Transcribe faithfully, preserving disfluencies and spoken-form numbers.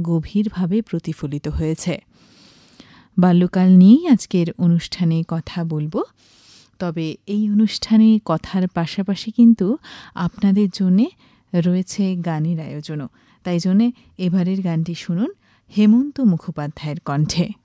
গভীরভাবে প্রতিফলিত হয়েছে। বাল্যকাল নিয়েই আজকের অনুষ্ঠানে কথা বলবো, তবে এই অনুষ্ঠানে কথার পাশাপাশি কিন্তু আপনাদের জন্যে রয়েছে গানের আয়োজনও। তাই জন্যে এবারের গানটি শুনুন হেমন্ত মুখোপাধ্যায়ের কণ্ঠে।